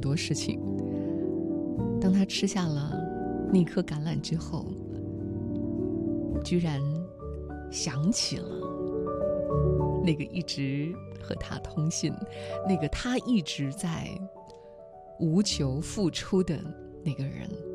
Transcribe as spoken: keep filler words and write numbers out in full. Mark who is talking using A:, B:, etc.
A: 多事情。当他吃下了那颗橄榄之后，居然想起了那个一直和他通信，那个他一直在无求付出的那个人。